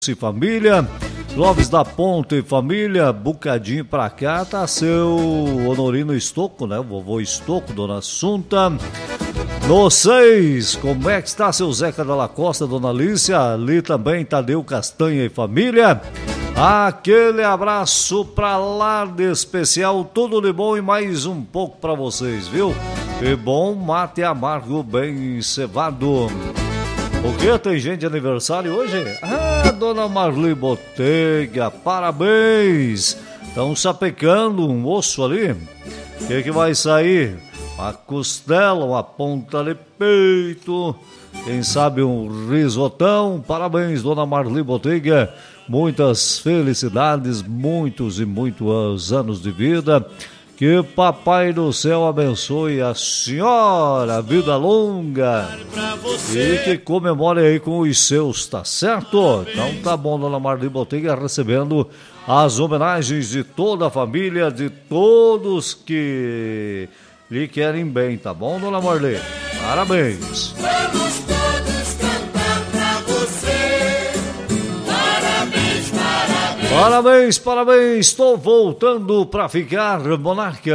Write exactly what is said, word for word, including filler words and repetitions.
e família, Clóvis da Ponte e família, bocadinho pra cá tá seu Honorino Estocco, né? Vovô Estocco, dona Assunta. No seis, como é que está seu Zeca Dalla Costa, dona Alicia? Ali também Tadeu Castanha e família. Aquele abraço pra lá de especial, tudo de bom e mais um pouco pra vocês, viu? E bom mate amargo bem cevado. O que? Tem gente de aniversário hoje? Ah, dona Marli Botega, parabéns! Estão sapecando um osso ali. O que, que vai sair? Uma costela, uma ponta de peito, quem sabe um risotão. Parabéns, dona Marli Botega. Muitas felicidades, muitos e muitos anos de vida. Que Papai do Céu abençoe a senhora, vida longa, e que comemore aí com os seus, tá certo? Então tá bom, dona Marli Botega, recebendo as homenagens de toda a família, de todos que lhe querem bem, tá bom, dona Marli? Parabéns! Vamos todos cantar pra você. Parabéns, parabéns. Parabéns, parabéns, estou voltando pra ficar, Monarca.